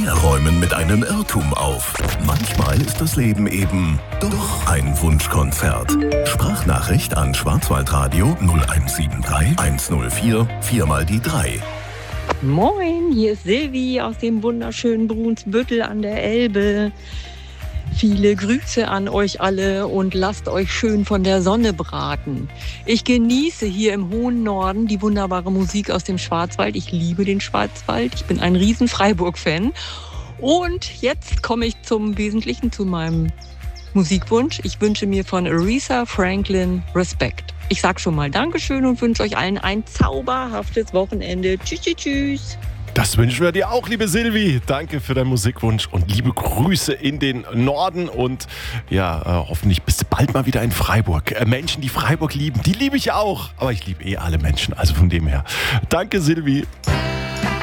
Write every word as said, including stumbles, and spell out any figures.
Alle räumen mit einem Irrtum auf. Manchmal ist das Leben eben doch ein Wunschkonzert. Sprachnachricht an Schwarzwaldradio null eins sieben drei eins null vier vier mal die drei. Moin, hier ist Silvi aus dem wunderschönen Brunsbüttel an der Elbe. Viele Grüße an euch alle und lasst euch schön von der Sonne braten. Ich genieße hier im hohen Norden die wunderbare Musik aus dem Schwarzwald. Ich liebe den Schwarzwald. Ich bin ein riesen Freiburg-Fan. Und jetzt komme ich zum Wesentlichen, zu meinem Musikwunsch. Ich wünsche mir von Aretha Franklin Respect. Ich sag schon mal Dankeschön und wünsche euch allen ein zauberhaftes Wochenende. Tschüss, tschüss, tschüss. Das wünschen wir dir auch, liebe Silvi. Danke für deinen Musikwunsch und liebe Grüße in den Norden. Und ja, äh, hoffentlich bist du bald mal wieder in Freiburg. Äh, Menschen, die Freiburg lieben, die liebe ich auch. Aber ich liebe eh alle Menschen, also von dem her. Danke, Silvi.